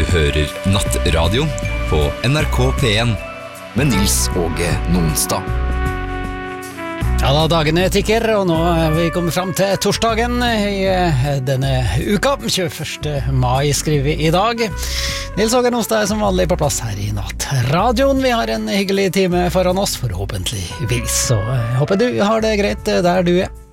hører Nattradio på NRK P1 med Nils Åge Nonstad. Ja da, dagene tikker, og nå er vi kommet frem til torsdagen i denne uka. 21. mai skriver vi i dag. Nils Åge Nonstad er som vanlig på plass her i Nattradioen. Vi har en hyggelig time foran oss, forhåpentligvis. Så jeg håper du har det greit der du er.